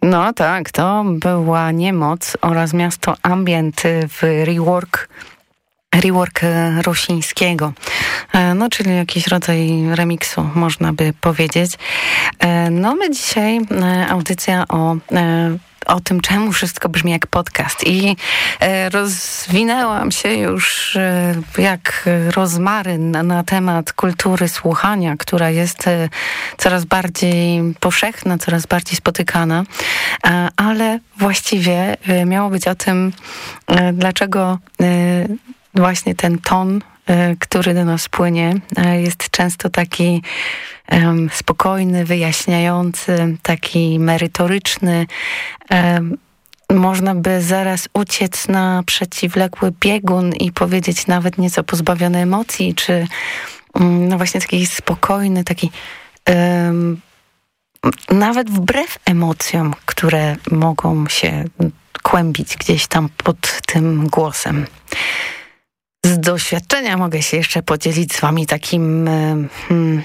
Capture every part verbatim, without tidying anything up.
No tak, to była Niemoc oraz Miasto Ambient w rework rework Rosińskiego. No, czyli jakiś rodzaj remiksu, można by powiedzieć. No, my dzisiaj audycja o o tym, czemu wszystko brzmi jak podcast. I e, rozwinęłam się już e, jak rozmaryn na, na temat kultury słuchania, która jest e, coraz bardziej powszechna, coraz bardziej spotykana. E, ale właściwie e, miało być o tym, e, dlaczego e, właśnie ten ton, e, który do nas płynie, e, jest często taki Um, spokojny, wyjaśniający, taki merytoryczny. Um, można by zaraz uciec na przeciwległy biegun i powiedzieć nawet nieco pozbawiony emocji, czy um, no właśnie taki spokojny, taki um, nawet wbrew emocjom, które mogą się kłębić gdzieś tam pod tym głosem. Z doświadczenia mogę się jeszcze podzielić z wami takim hmm,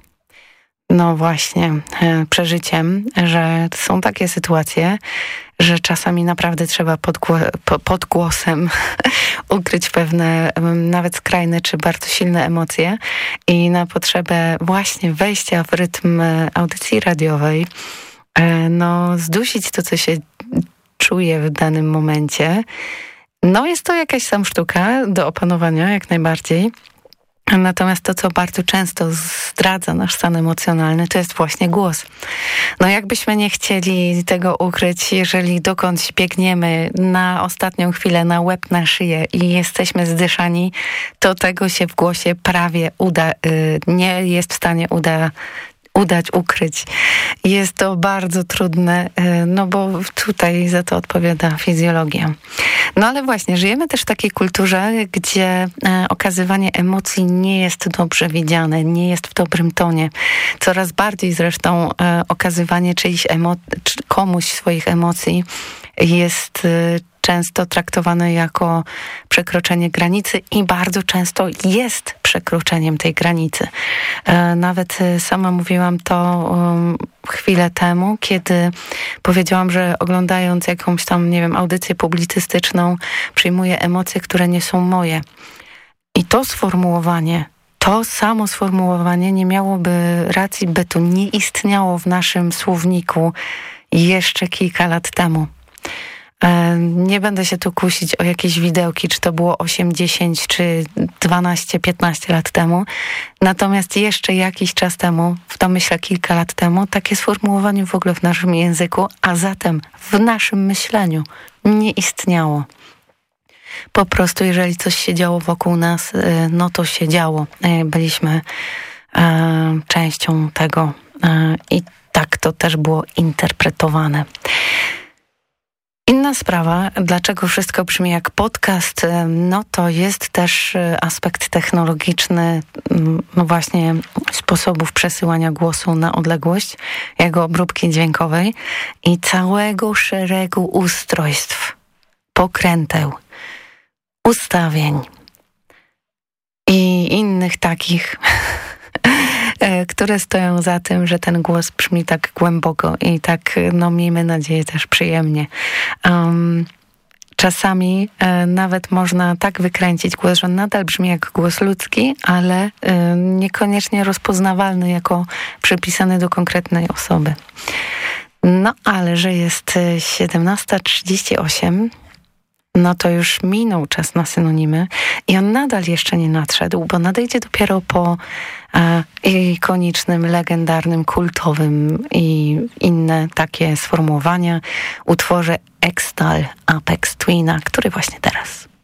no właśnie, przeżyciem, że są takie sytuacje, że czasami naprawdę trzeba pod, gło- pod głosem ukryć pewne nawet skrajne czy bardzo silne emocje i na potrzebę właśnie wejścia w rytm audycji radiowej, no zdusić to, co się czuje w danym momencie. No jest to jakaś tam sztuka do opanowania, jak najbardziej. Natomiast to, co bardzo często zdradza nasz stan emocjonalny, to jest właśnie głos. No jakbyśmy nie chcieli tego ukryć, jeżeli dokądś biegniemy na ostatnią chwilę, na łeb, na szyję i jesteśmy zdyszani, to tego się w głosie prawie uda, nie jest w stanie uda, udać, ukryć. Jest to bardzo trudne, no bo tutaj za to odpowiada fizjologia. No ale właśnie, żyjemy też w takiej kulturze, gdzie okazywanie emocji nie jest dobrze widziane, nie jest w dobrym tonie. Coraz bardziej zresztą okazywanie czyichś emo- komuś swoich emocji jest często traktowane jako przekroczenie granicy i bardzo często jest przekroczeniem tej granicy. Nawet sama mówiłam to chwilę temu, kiedy powiedziałam, że oglądając jakąś tam, nie wiem, audycję publicystyczną, przyjmuję emocje, które nie są moje. I to sformułowanie, to samo sformułowanie nie miałoby racji bytu, nie istniało w naszym słowniku jeszcze kilka lat temu. Nie będę się tu kusić o jakieś widełki, czy to było osiem, dziesięć, czy dwanaście, piętnaście lat temu. Natomiast jeszcze jakiś czas temu, w domyśle kilka lat temu, takie sformułowanie w ogóle w naszym języku, a zatem w naszym myśleniu nie istniało. Po prostu, jeżeli coś się działo wokół nas, no to się działo. Byliśmy e, częścią tego e, i tak to też było interpretowane. Inna sprawa, dlaczego wszystko brzmi jak podcast, no to jest też aspekt technologiczny, no właśnie sposobów przesyłania głosu na odległość, jego obróbki dźwiękowej i całego szeregu ustrojstw, pokręteł, ustawień i innych takich, które stoją za tym, że ten głos brzmi tak głęboko i tak, no miejmy nadzieję, też przyjemnie. Um, czasami e, nawet można tak wykręcić głos, że on nadal brzmi jak głos ludzki, ale e, niekoniecznie rozpoznawalny jako przypisany do konkretnej osoby. No ale, że jest siedemnasta trzydzieści osiem, no to już minął czas na synonimy i on nadal jeszcze nie nadszedł, bo nadejdzie dopiero po e, ikonicznym, legendarnym, kultowym i inne takie sformułowania utworze Extal Apex Twina, który właśnie teraz.